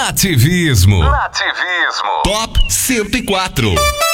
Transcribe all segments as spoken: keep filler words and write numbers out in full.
Nativismo. Nativismo. Top cento e quatro.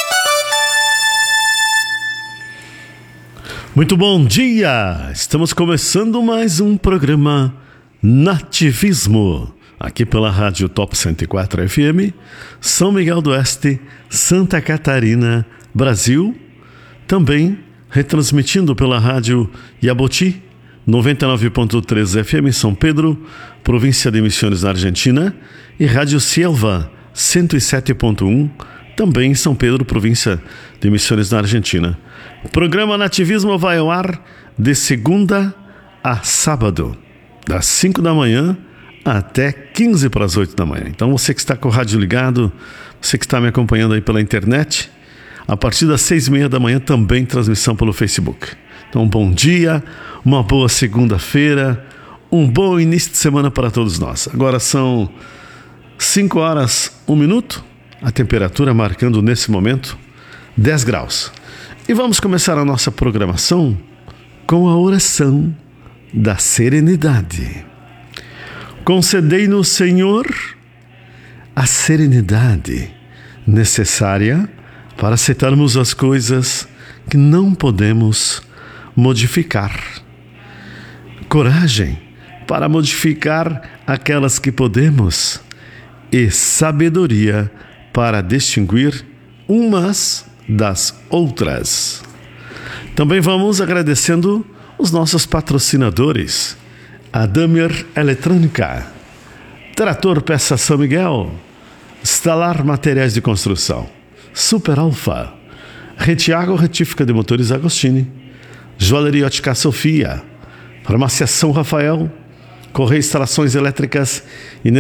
Muito bom dia! Estamos começando mais um programa Nativismo, aqui pela Rádio Top cento e quatro F M, São Miguel do Oeste, Santa Catarina, Brasil. Também retransmitindo pela Rádio Yaboti, noventa e nove ponto três F M, São Pedro, província de Misiones, na Argentina, e Rádio Selva, cento e sete ponto um, também em São Pedro, província de Misiones, na Argentina. O programa Nativismo vai ao ar de segunda a sábado, das cinco da manhã até quinze para as oito da manhã. Então você que está com o rádio ligado, você que está me acompanhando aí pela internet, a partir das seis e meia da manhã também transmissão pelo Facebook. Então bom dia, uma boa segunda-feira, um bom início de semana para todos nós. Agora são cinco horas, um minuto, a temperatura marcando nesse momento dez graus. E vamos começar a nossa programação com a oração da serenidade. Concedei-nos, Senhor, a serenidade necessária para aceitarmos as coisas que não podemos modificar. Coragem para modificar aquelas que podemos e sabedoria para distinguir umas das outras. Também vamos agradecendo os nossos patrocinadores: a Damer Eletrônica, Trator Peça São Miguel, Stalar Materiais de Construção, Super Alfa, Retiago Retífica de Motores Agostini, Joalheria Ótica Sofia, Farmácia São Rafael, Correia Instalações Elétricas e